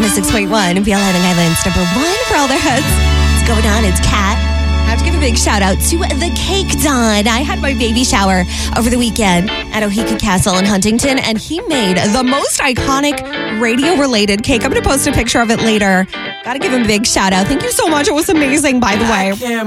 106.1. BL Island's number one for all their hits. What's going on? It's Kat. I have to give a big shout out to the Cake Don. I had my baby shower over the weekend at Oheka Castle in Huntington, and he made the most iconic radio-related cake. I'm going to post a picture of it later. Got to give him a big shout out. Thank you so much. It was amazing, by the way.